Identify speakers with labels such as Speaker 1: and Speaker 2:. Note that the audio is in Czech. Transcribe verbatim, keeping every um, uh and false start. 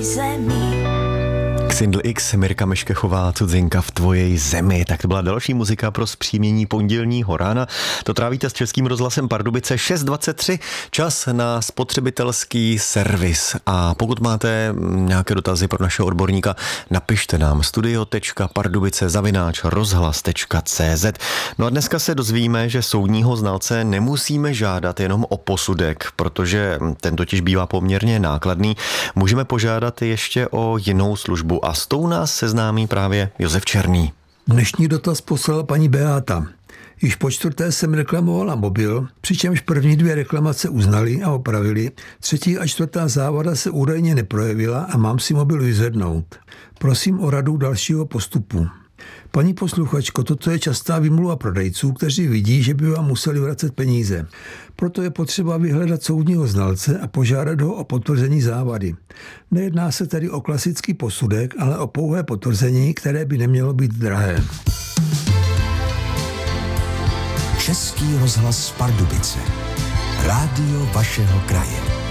Speaker 1: zemi.
Speaker 2: Xindl X, Mirka Meškechová, Cudzinka v tvojej zemi. Tak to byla další muzika pro zpříjmění pondělního rána. To trávíte s Českým rozhlasem Pardubice šest dvacet tři, čas na spotřebitelský servis. A pokud máte nějaké dotazy pro našeho odborníka, napište nám studio tečka pardubice zavináč rozhlas tečka cé zet. No a dneska se dozvíme, že soudního znalce nemusíme žádat jenom o posudek, protože ten totiž bývá poměrně nákladný. Můžeme požádat ještě o jinou službu. A s tou nás seznámí právě Josef Černý.
Speaker 3: Dnešní dotaz poslala paní Beáta. Již po čtvrté jsem reklamovala mobil, přičemž první dvě reklamace uznali a opravili, třetí a čtvrtá závada se údajně neprojevila a mám si mobil vyzvednout. Prosím o radu dalšího postupu. Paní posluchačko, toto je častá výmluva prodejců, kteří vidí, že by vám museli vracet peníze. Proto je potřeba vyhledat soudního znalce a požádat ho o potvrzení závady. Nejedná se tedy o klasický posudek, ale o pouhé potvrzení, které by nemělo být drahé.
Speaker 4: Český rozhlas Pardubice. Rádio vašeho kraje.